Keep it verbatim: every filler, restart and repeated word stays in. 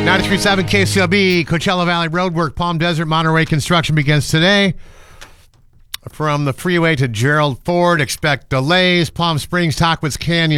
ninety-three point seven K C L B, Coachella Valley Roadwork, Palm Desert, Monterey construction begins today. From the freeway to Gerald Ford, expect delays. Palm Springs, Tahquitz Canyon.